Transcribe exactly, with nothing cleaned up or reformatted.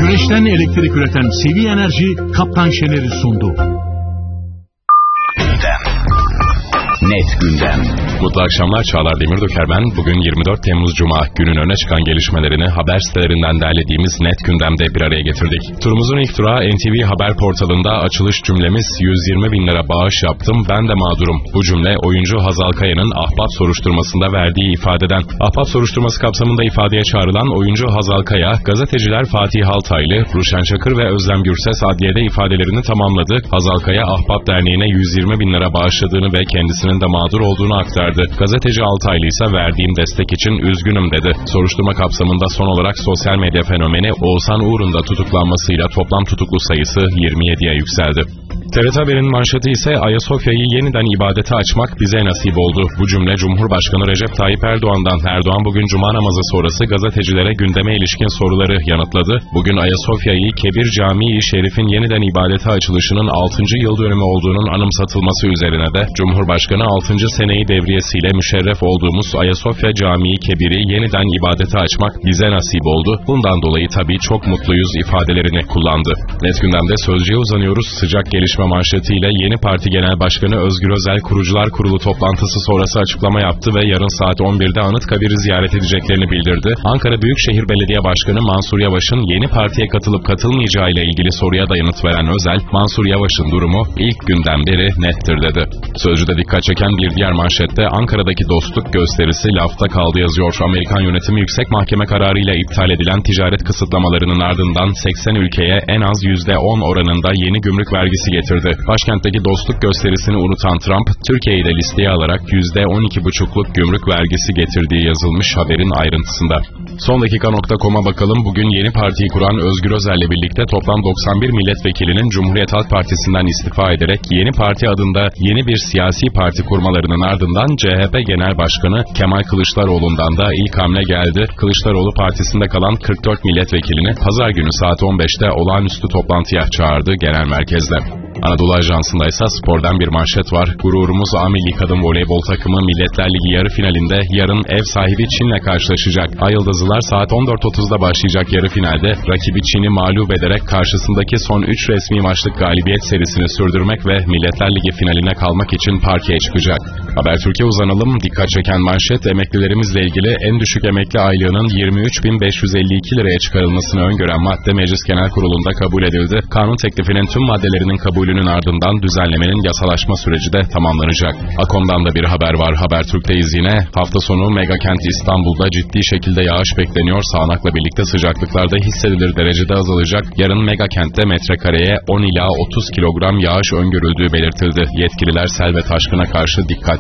Güneşten elektrik üreten Sevi Enerji, Kaptan Şener'i sundu. Net gündem. Mutlu akşamlar, Çağlar Demirdoker ben. Bugün yirmi dört Temmuz Cuma, günün öne çıkan gelişmelerini haber sitelerinden derlediğimiz Net Gündem'de bir araya getirdik. Turumuzun ilk durağı N T V Haber portalında açılış cümlemiz yüz yirmi bin lira bağış yaptım, ben de mağdurum. Bu cümle oyuncu Hazal Kaya'nın Ahbap soruşturmasında verdiği ifadeden. Ahbap soruşturması kapsamında ifadeye çağrılan oyuncu Hazal Kaya, gazeteciler Fatih Altaylı, Ruşen Çakır ve Özlem Gürses adliyede ifadelerini tamamladı. Hazal Kaya, Ahbap Derneği'ne yüz yirmi bin lira bağışladığını ve kendisinin de mağdur olduğunu aktardı. Gazeteci Altaylı ise verdiğim destek için üzgünüm dedi. Soruşturma kapsamında son olarak sosyal medya fenomeni Oğuzhan Uğur'un da tutuklanmasıyla toplam tutuklu sayısı yirmi yediye yükseldi. T R T Haber'in manşeti ise Ayasofya'yı yeniden ibadete açmak bize nasip oldu. Bu cümle Cumhurbaşkanı Recep Tayyip Erdoğan'dan. Erdoğan bugün Cuma namazı sonrası gazetecilere gündeme ilişkin soruları yanıtladı. Bugün Ayasofya'yı Kebir Camii-i Şerif'in yeniden ibadete açılışının altıncı yıl dönümü olduğunun anımsatılması üzerine de Cumhurbaşkanı altıncı seneyi devriyesiyle müşerref olduğumuz Ayasofya Camii Kebir'i yeniden ibadete açmak bize nasip oldu. Bundan dolayı tabii çok mutluyuz ifadelerini kullandı. Net gündemde sözcüye uzanıyoruz. Sıcak gelişme manşetiyle yeni parti genel başkanı Özgür Özel Kurucular Kurulu toplantısı sonrası açıklama yaptı ve yarın saat on birde Anıtkabir'i ziyaret edeceklerini bildirdi. Ankara Büyükşehir Belediye Başkanı Mansur Yavaş'ın yeni partiye katılıp katılmayacağı ile ilgili soruya da yanıt veren Özel, Mansur Yavaş'ın durumu ilk günden beri nettir dedi. Sözcüde dikkat çeken bir diğer manşette Ankara'daki dostluk gösterisi lafta kaldı yazıyor. Amerikan yönetimi yüksek mahkeme kararıyla iptal edilen ticaret kısıtlamalarının ardından seksen ülkeye en az yüzde on oranında yeni gümrük vergisi getirdi. Başkentteki dostluk gösterisini unutan Trump, Türkiye'yi de listeye alarak yüzde on iki buçukluk gümrük vergisi getirdiği yazılmış haberin ayrıntısında. Son dakika nokta com'a bakalım. Bugün yeni partiyi kuran Özgür Özel'le birlikte toplam doksan bir milletvekilinin Cumhuriyet Halk Partisi'nden istifa ederek yeni parti adında yeni bir siyasi parti kurmalarının ardından C H P Genel Başkanı Kemal Kılıçdaroğlu'ndan da ilk hamle geldi. Kılıçdaroğlu partisinde kalan kırk dört milletvekilini pazar günü saat on beşte olağanüstü toplantıya çağırdı genel merkezde. Anadolu Ajansı'nda ise spordan bir manşet var. Gururumuz A Milli Kadın Voleybol takımı Milletler Ligi yarı finalinde yarın ev sahibi Çin'le karşılaşacak. Ayıldızlılar saat on dört otuzda başlayacak yarı finalde rakibi Çin'i mağlup ederek karşısındaki son üç resmi maçlık galibiyet serisini sürdürmek ve Milletler Ligi finaline kalmak için parkeye çıkacak. Habertürk'e uzanalım. Dikkat çeken manşet emeklilerimizle ilgili en düşük emekli aylığının yirmi üç bin beş yüz elli iki liraya çıkarılmasını öngören madde Meclis Genel Kurulu'nda kabul edildi. Kanun teklifinin tüm maddelerinin kabul Kabulünün ardından düzenlemenin yasalaşma süreci de tamamlanacak. Akom'dan da bir haber var. Habertürk'teyiz yine. Hafta sonu megakent İstanbul'da ciddi şekilde yağış bekleniyor. Sağanakla birlikte sıcaklıklarda hissedilir derecede azalacak. Yarın megakentte metrekareye on ila otuz kilogram yağış öngörüldüğü belirtildi. Yetkililer sel ve taşkına karşı dikkat